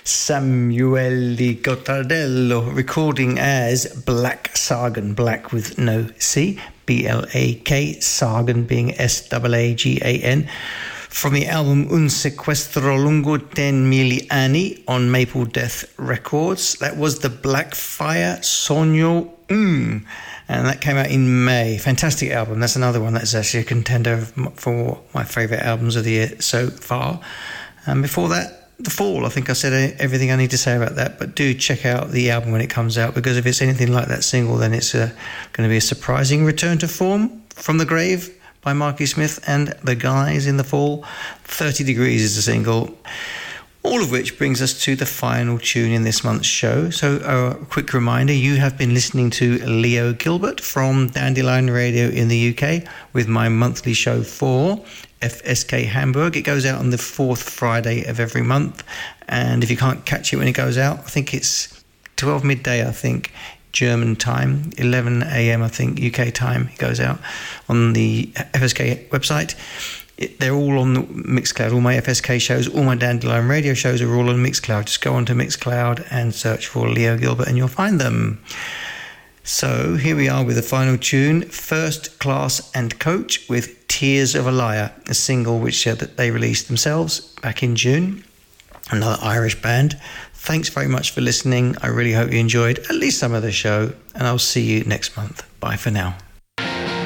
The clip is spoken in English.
Samuele Gottardello, recording as Black Sagan, black with no C, B-L-A-K, Sagan being S-A-A-G-A-N, from the album Un Sequestro Lungo 10 Mili Anni on Maple Death Records. That was the Blackfire Sogno and that came out in May. Fantastic album. That's another one that's actually a contender for my favourite albums of the year so far. And before that, The Fall. I think I said everything I need to say about that, but do check out the album when it comes out, because if it's anything like that single, then it's going to be a surprising return to form from the grave by Marky Smith and the guys in The Fall. 30 Degrees is the single. All of which brings us to the final tune in this month's show. So a quick reminder, you have been listening to Leo Gilbert from Dandelion Radio in the UK with my monthly show for FSK Hamburg. It goes out on the fourth Friday of every month. And if you can't catch it when it goes out, I think it's 12 midday, I think, German time, 11 a.m, I think, UK time. It goes out on the FSK website. They're all on Mixcloud. All my FSK shows, all my Dandelion Radio shows are all on Mixcloud. Just go onto Mixcloud and search for Leo Gilbert and you'll find them. So here we are with the final tune, First Class and Coach with Tears of a Liar, a single which that they released themselves back in June. Another Irish band. Thanks very much for listening. I really hope you enjoyed at least some of the show, and I'll see you next month. Bye for now.